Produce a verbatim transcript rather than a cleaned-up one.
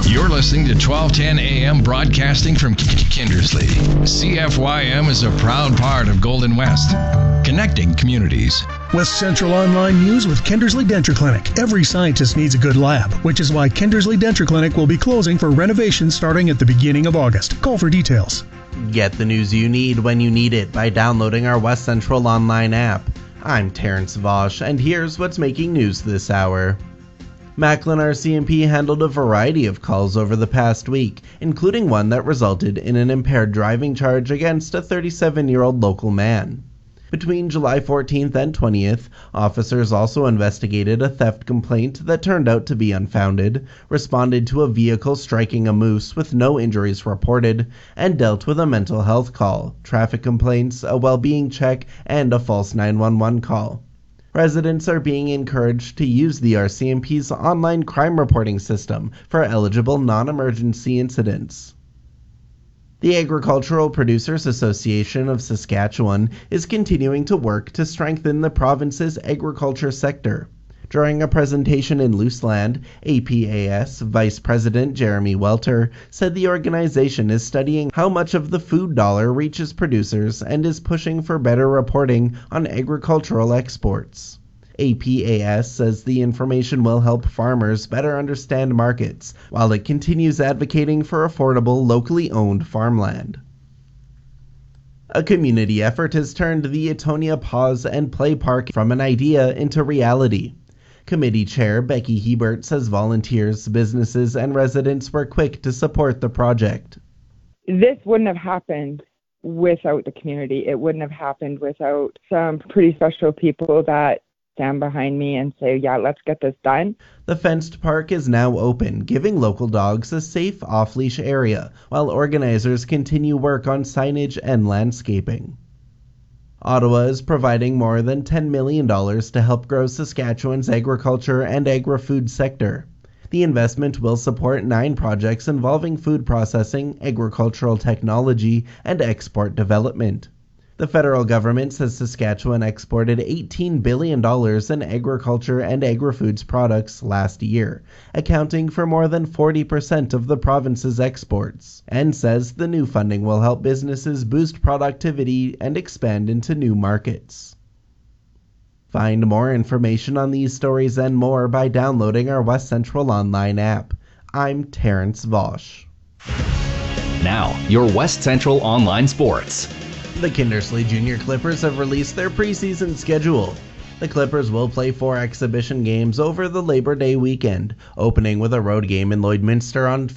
You're listening to twelve ten A M broadcasting from Kindersley. C F Y M is a proud part of Golden West, connecting communities. West Central Online News with Kindersley Denture Clinic. Every scientist needs a good lab, which is why Kindersley Denture Clinic will be closing for renovation starting at the beginning of August. Call for details. Get the news you need when you need it by downloading our West Central Online app. I'm Terrence Vosch, and here's what's making news this hour. Macklin R C M P handled a variety of calls over the past week, including one that resulted in an impaired driving charge against a thirty-seven-year-old local man. Between July fourteenth and twentieth, officers also investigated a theft complaint that turned out to be unfounded, responded to a vehicle striking a moose with no injuries reported, and dealt with a mental health call, traffic complaints, a well-being check, and a false nine one one call. Residents are being encouraged to use the R C M P's online crime reporting system for eligible non-emergency incidents. The Agricultural Producers Association of Saskatchewan is continuing to work to strengthen the province's agriculture sector. During a presentation in Luseland, A P A S Vice President Jeremy Welter said the organization is studying how much of the food dollar reaches producers and is pushing for better reporting on agricultural exports. A P A S says the information will help farmers better understand markets, while it continues advocating for affordable, locally owned farmland. A community effort has turned the Etonia Pause and Play Park from an idea into reality. Committee Chair Becky Hebert says volunteers, businesses, and residents were quick to support the project. This wouldn't have happened without the community. It wouldn't have happened without some pretty special people that stand behind me and say, yeah, let's get this done. The fenced park is now open, giving local dogs a safe off-leash area, while organizers continue work on signage and landscaping. Ottawa is providing more than ten million dollars to help grow Saskatchewan's agriculture and agri-food sector. The investment will support nine projects involving food processing, agricultural technology, and export development. The federal government says Saskatchewan exported eighteen billion dollars in agriculture and agri-foods products last year, accounting for more than forty percent of the province's exports, and says the new funding will help businesses boost productivity and expand into new markets. Find more information on these stories and more by downloading our West Central Online app. I'm Terrence Vosch. Now, your West Central Online Sports. The Kindersley Junior Clippers have released their preseason schedule. The Clippers will play four exhibition games over the Labor Day weekend, opening with a road game in Lloydminster on